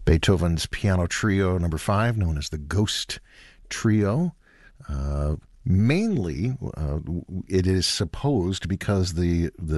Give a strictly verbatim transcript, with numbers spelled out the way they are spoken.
Beethoven's Piano Trio number five, known as the Ghost Trio. Uh, mainly, uh, it is supposed because the, the